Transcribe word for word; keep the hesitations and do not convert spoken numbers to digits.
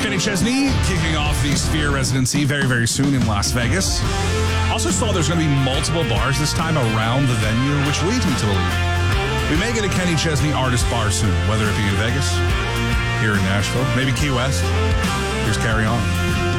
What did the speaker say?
Kenny Chesney kicking off the Sphere residency very, very soon in Las Vegas. Also saw there's going to be multiple bars this time around the venue, which leads me to believe we may get a Kenny Chesney artist bar soon, whether it be in Vegas, here in Nashville, maybe Key West. Here's Carry On.